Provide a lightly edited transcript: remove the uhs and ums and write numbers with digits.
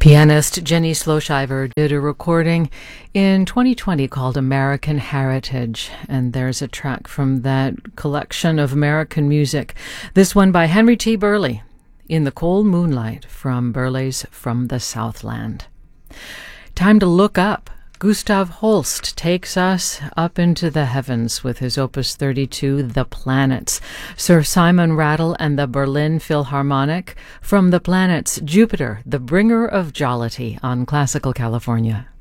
Pianist Jenny Sloshiver did a recording in 2020 called American Heritage, and there's a track from that collection of American music. This one by Henry T. Burleigh, In the Cold Moonlight, from Burleigh's From the Southland. Time to look up. Gustav Holst takes us up into the heavens with his Opus 32, The Planets. Sir Simon Rattle and the Berlin Philharmonic from The Planets, Jupiter, the Bringer of Jollity on Classical California.